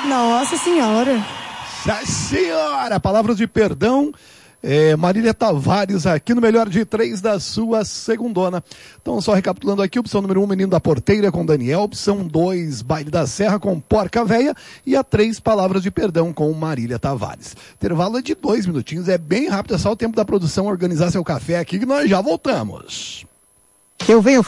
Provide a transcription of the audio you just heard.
Nossa Senhora. Nossa Senhora, palavras de perdão. Marília Tavares aqui no Melhor de Três da sua segundona. Então, só recapitulando aqui, opção número 1, Menino da Porteira com Daniel, opção 2, Baile da Serra com Porca Véia e a 3, Palavras de Perdão com Marília Tavares. Intervalo é de 2 minutinhos, é bem rápido, é só o tempo da produção organizar seu café aqui que nós já voltamos. Eu venho